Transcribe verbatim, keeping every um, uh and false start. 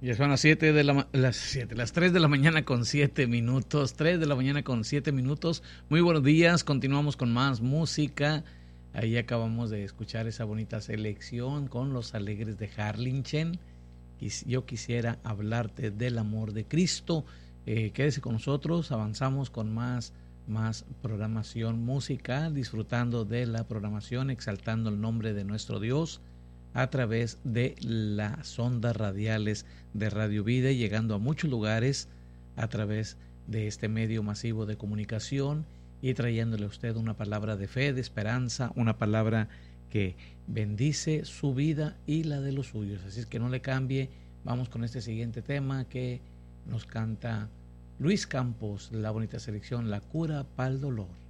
Ya son las siete de la ma- las siete, las tres de la mañana con siete minutos, tres de la mañana con siete minutos. Muy buenos días, continuamos con más música. Ahí acabamos de escuchar esa bonita selección con Los Alegres de Harlingen. Quis- Yo quisiera hablarte del amor de Cristo. Eh, quédese con nosotros, avanzamos con más, más programación musical, disfrutando de la programación, exaltando el nombre de nuestro Dios a través de las ondas radiales de Radio Vida, llegando a muchos lugares a través de este medio masivo de comunicación y trayéndole a usted una palabra de fe, de esperanza, una palabra que bendice su vida y la de los suyos. Así es que no le cambie. Vamos con este siguiente tema que nos canta Luis Campos, la bonita selección La cura pa'l dolor.